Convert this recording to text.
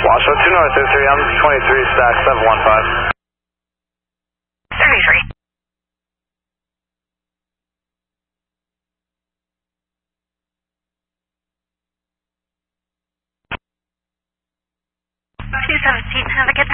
Washoe 2 North 33, I'm 23, stack 715. 33. 217, have a good